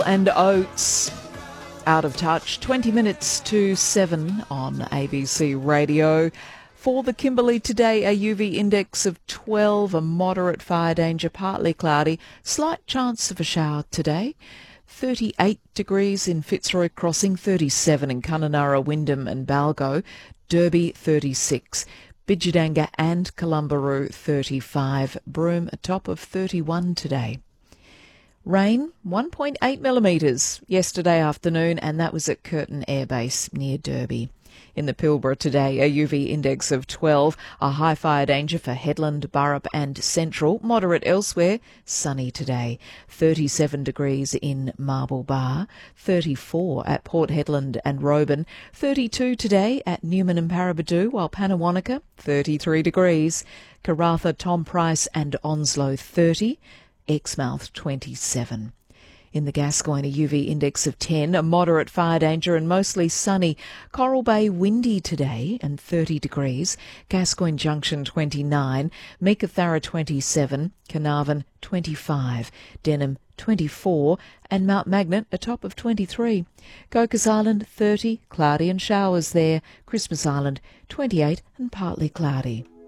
And Oates, Out of Touch, 20 minutes to 7 on ABC Radio. For the Kimberley today, a UV index of 12, a moderate fire danger, partly cloudy, slight chance of a shower today. 38 degrees in Fitzroy Crossing, 37 in Kununurra, Wyndham and Balgo, Derby 36, Bidjadanga and Columbaroo 35, Broome a top of 31 today. Rain, 1.8 millimetres yesterday afternoon, and that was at Curtin Air Base near Derby. In the Pilbara today, a UV index of 12, a high fire danger for Headland, Burrup and Central, moderate elsewhere, sunny today. 37 degrees in Marble Bar, 34 at Port Hedland and Roban, 32 today at Newman and Paraburdoo, while Pannawonica, 33 degrees. Karratha, Tom Price and Onslow, 30. Exmouth 27. In the Gascoyne, a UV index of 10, a moderate fire danger and mostly sunny. Coral Bay windy today and 30 degrees. Gascoyne Junction 29, Meekatharra 27, Carnarvon 25, Denham 24 and Mount Magnet a top of 23. Cocos Island 30, cloudy and showers there. Christmas Island 28 and partly cloudy.